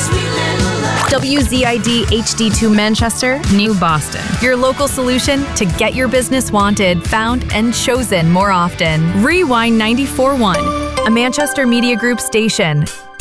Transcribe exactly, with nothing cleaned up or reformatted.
W Z I D H D two Manchester, New Boston. Your local solution to get your business wanted, found, and chosen more often. Rewind ninety-four point one, a Manchester Media Group station.